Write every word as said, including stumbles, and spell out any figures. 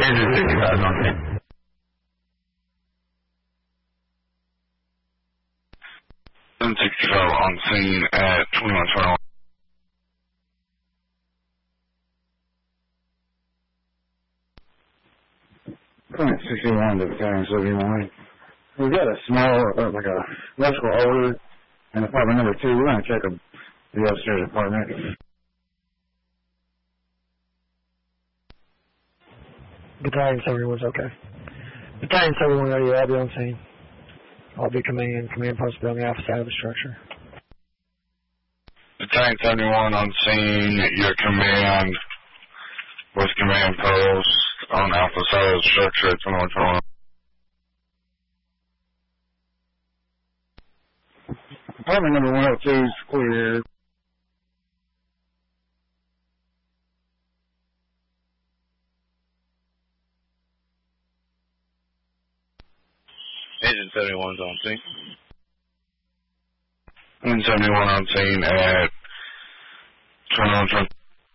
Agent sixty-five on scene. seven sixty-five on scene at twenty-one twenty-one. Current sixty-one to Battalion seventy-one. We've got a small, uh, like a electrical order in apartment number two. We're going to check a, the upstairs apartment. Battalion seventy-one's okay. Battalion seventy-one ready, I'll be on scene. I'll be command, command post be on the alpha side of the structure. Battalion seventy-one on scene, your command with command post on alpha side of the structure at twenty-one twenty-one. Apartment number one oh two is clear. Agent seventy-one's on scene. Agent seventy-one on scene at twenty-one twenty-one.